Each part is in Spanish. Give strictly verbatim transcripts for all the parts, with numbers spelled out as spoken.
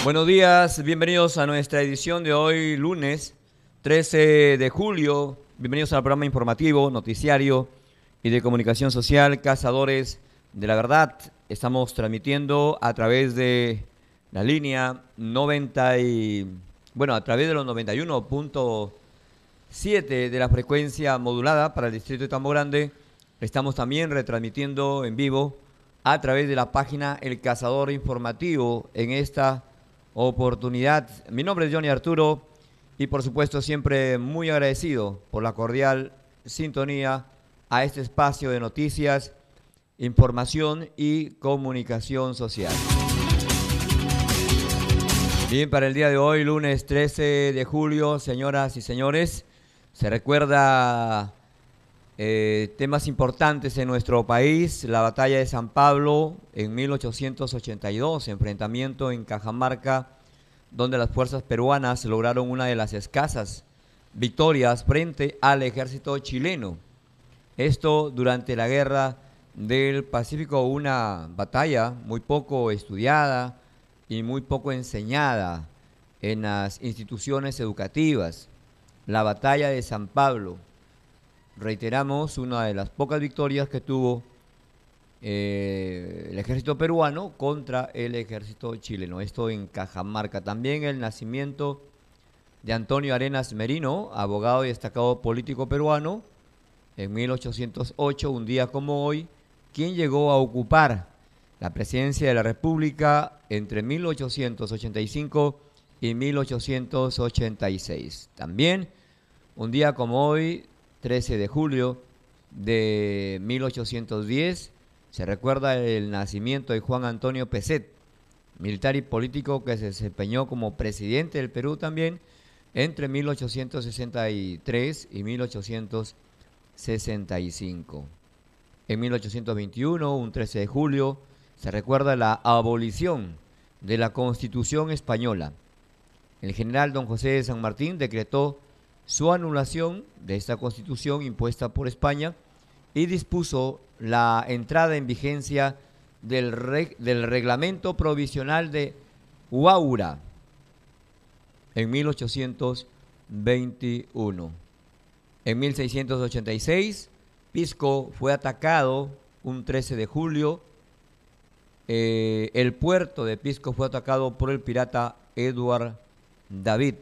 Buenos días, bienvenidos a nuestra edición de hoy, lunes trece de julio. Bienvenidos al programa informativo, noticiario y de comunicación social, Cazadores de la Verdad. Estamos transmitiendo a través de la línea noventa y, bueno, a través de los noventa y uno punto siete de la frecuencia modulada para el distrito de Tambo Grande. Estamos también retransmitiendo en vivo a través de la página El Cazador Informativo en esta oportunidad. Mi nombre es Johnny Arturo y por supuesto siempre muy agradecido por la cordial sintonía a este espacio de noticias, información y comunicación social. Bien, para el día de hoy, lunes trece de julio, señoras y señores, se recuerda eh, temas importantes en nuestro país. La batalla de San Pablo en mil ochocientos ochenta y dos, enfrentamiento en Cajamarca, donde las fuerzas peruanas lograron una de las escasas victorias frente al ejército chileno. Esto durante la Guerra del Pacífico, una batalla muy poco estudiada y muy poco enseñada en las instituciones educativas. La batalla de San Pablo, reiteramos, una de las pocas victorias que tuvo eh, el ejército peruano contra el ejército chileno. Esto en Cajamarca. También el nacimiento de Antonio Arenas Merino, abogado y destacado político peruano, en mil ochocientos ocho, un día como hoy, quien llegó a ocupar la presidencia de la República entre mil ochocientos ochenta y cinco y mil ochocientos ochenta y seis. También, un día como hoy, trece de julio de mil ochocientos diez, se recuerda el nacimiento de Juan Antonio Pezet, militar y político que se desempeñó como presidente del Perú también entre mil ochocientos sesenta y tres y mil ochocientos sesenta y cinco. En mil ochocientos veintiuno, un trece de julio, se recuerda la abolición de la Constitución española. El general don José de San Martín decretó su anulación de esta Constitución impuesta por España y dispuso la entrada en vigencia del, reg del Reglamento Provisional de Huaura en mil ochocientos veintiuno. En mil seiscientos ochenta y seis, Pisco fue atacado un trece de julio. Eh, el puerto de Pisco fue atacado por el pirata Edward David.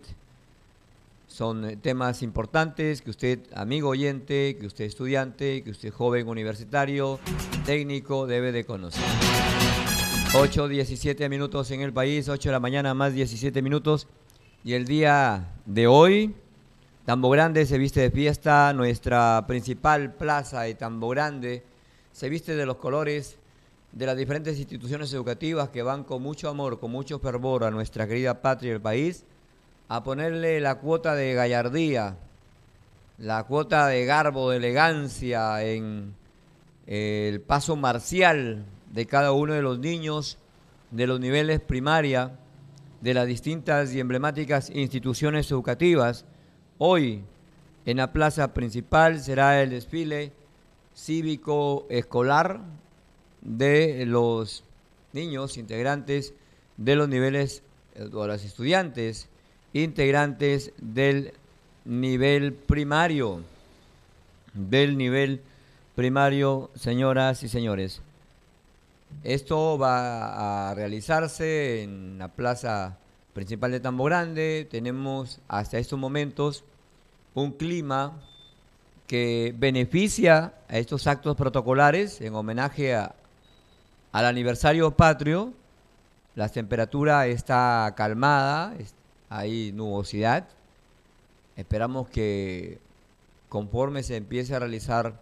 Son temas importantes que usted, amigo oyente, que usted estudiante, que usted joven universitario, técnico, debe de conocer. ocho diecisiete minutos en el país, ocho de la mañana más diecisiete minutos. Y el día de hoy, Tambo Grande se viste de fiesta. Nuestra principal plaza de Tambo Grande se viste de los colores de las diferentes instituciones educativas que van con mucho amor, con mucho fervor a nuestra querida patria y el país, a ponerle la cuota de gallardía, la cuota de garbo, de elegancia en el paso marcial de cada uno de los niños de los niveles primaria de las distintas y emblemáticas instituciones educativas. Hoy, en la plaza principal, será el desfile cívico escolar de los niños integrantes de los niveles, o los estudiantes integrantes del nivel primario, del nivel primario, señoras y señores. Esto va a realizarse en la plaza principal de Tambo Grande. Tenemos hasta estos momentos un clima que beneficia a estos actos protocolares en homenaje a, al aniversario patrio. La temperatura está calmada, hay nubosidad. Esperamos que conforme se empiece a realizar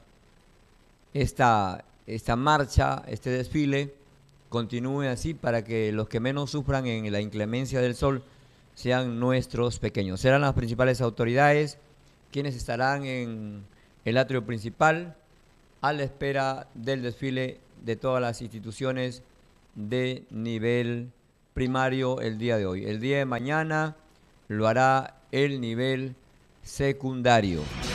esta, esta marcha, este desfile, continúe así para que los que menos sufran en la inclemencia del sol sean nuestros pequeños. Serán las principales autoridades quienes estarán en el atrio principal a la espera del desfile de todas las instituciones de nivel primario el día de hoy. El día de mañana lo hará el nivel secundario.